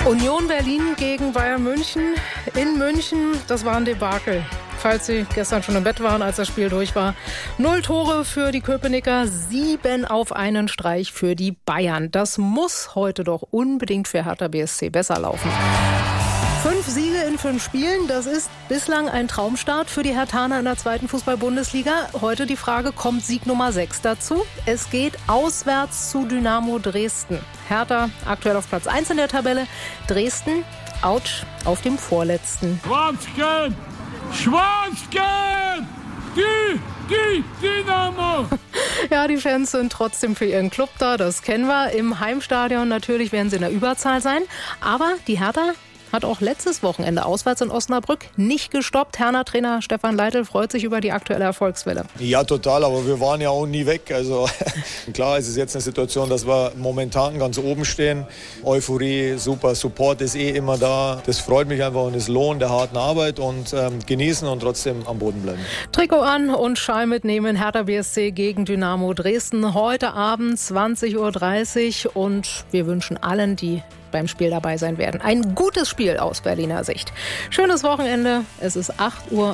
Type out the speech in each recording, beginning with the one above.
Union Berlin gegen Bayern München in München, das war ein Debakel. Falls Sie gestern schon im Bett waren, als das Spiel durch war. 0 Tore für die Köpenicker, 7 auf einen Streich für die Bayern. Das muss heute doch unbedingt für Hertha BSC besser laufen. 5 Siege in 5 Spielen, das ist bislang ein Traumstart für die Herthaner in der 2. Fußball-Bundesliga. Heute die Frage, kommt Sieg Nummer 6 dazu? Es geht auswärts zu Dynamo Dresden. Hertha aktuell auf Platz 1 in der Tabelle. Dresden, ouch, auf dem vorletzten. Schwarz-Gelb! Schwarz-Gelb! Die Dynamo! Ja, die Fans sind trotzdem für ihren Club da, das kennen wir. Im Heimstadion natürlich werden sie in der Überzahl sein. Aber die Hertha hat auch letztes Wochenende auswärts in Osnabrück nicht gestoppt. Hertha-Trainer Stefan Leitl freut sich über die aktuelle Erfolgswelle. Ja, total, aber wir waren ja auch nie weg. Also klar, es ist jetzt eine Situation, dass wir momentan ganz oben stehen. Euphorie, super, Support ist immer da. Das freut mich einfach und ist Lohn der harten Arbeit und genießen und trotzdem am Boden bleiben. Trikot an und Schal mitnehmen. Hertha BSC gegen Dynamo Dresden. Heute Abend 20:30 Uhr und wir wünschen allen, die beim Spiel dabei sein werden, ein gutes Spiel aus Berliner Sicht. Schönes Wochenende. Es ist 8:51 Uhr.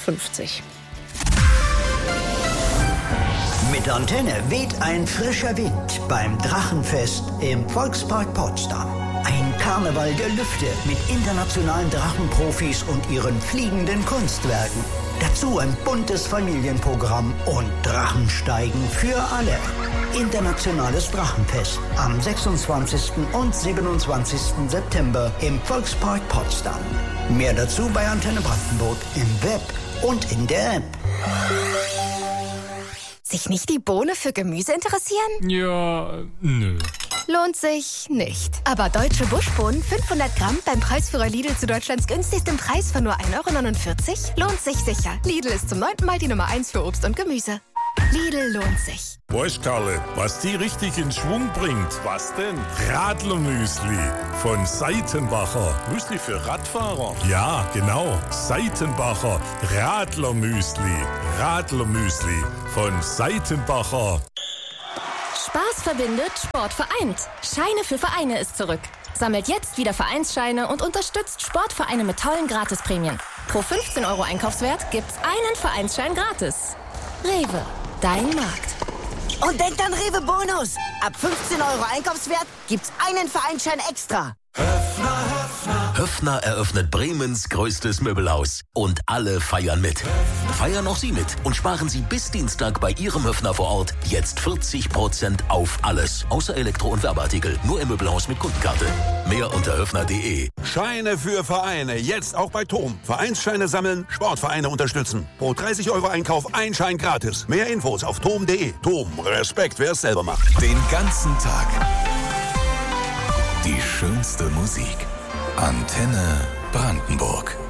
Mit Antenne weht ein frischer Wind beim Drachenfest im Volkspark Potsdam. Ein Karneval der Lüfte mit internationalen Drachenprofis und ihren fliegenden Kunstwerken. Dazu ein buntes Familienprogramm und Drachensteigen für alle. Internationales Drachenfest am 26. und 27. September im Volkspark Potsdam. Mehr dazu bei Antenne Brandenburg im Web und in der App. Sich nicht die Bohne für Gemüse interessieren? Ja, nö. Lohnt sich nicht. Aber deutsche Buschbohnen 500 Gramm beim Preisführer Lidl zu Deutschlands günstigsten Preis von nur 1,49 € lohnt sich sicher. Lidl ist zum 9. Mal die Nummer 1 für Obst und Gemüse. Lidl lohnt sich. Weißt Karle, was die richtig in Schwung bringt? Was denn? Radlermüsli von Seitenbacher. Müsli für Radfahrer? Ja, genau. Seitenbacher Radlermüsli. Radlermüsli von Seitenbacher. Spaß verbindet, Sport vereint. Scheine für Vereine ist zurück. Sammelt jetzt wieder Vereinsscheine und unterstützt Sportvereine mit tollen Gratisprämien. Pro 15 € Einkaufswert gibt's einen Vereinsschein gratis. Rewe, dein Markt. Und denkt an Rewe Bonus. Ab 15 € Einkaufswert gibt's einen Vereinsschein extra. Höffner eröffnet Bremens größtes Möbelhaus. Und alle feiern mit. Feiern auch Sie mit und sparen Sie bis Dienstag bei Ihrem Höffner vor Ort jetzt 40% auf alles. Außer Elektro- und Werbeartikel. Nur im Möbelhaus mit Kundenkarte. Mehr unter höffner.de. Scheine für Vereine. Jetzt auch bei TOM. Vereinsscheine sammeln, Sportvereine unterstützen. Pro 30 € Einkauf ein Schein gratis. Mehr Infos auf tom.de. TOM. Respekt, wer es selber macht. Den ganzen Tag. Die schönste Musik. Antenne Brandenburg.